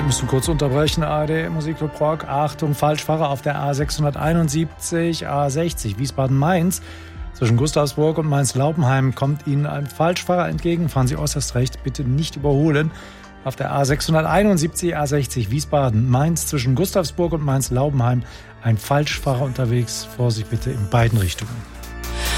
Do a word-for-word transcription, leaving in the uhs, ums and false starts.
müssen kurz unterbrechen. A R D Musikclub Rock. Achtung, Falschfahrer auf der A sechshunderteinundsiebzig, A sechzig, Wiesbaden-Mainz. Zwischen Gustavsburg und Mainz-Laupenheim kommt Ihnen ein Falschfahrer entgegen. Fahren Sie äußerst recht, bitte nicht überholen. Auf der A sechshunderteinundsiebzig, A sechzig, Wiesbaden-Mainz. Zwischen Gustavsburg und Mainz-Laupenheim ein Falschfahrer unterwegs. Vorsicht bitte in beiden Richtungen.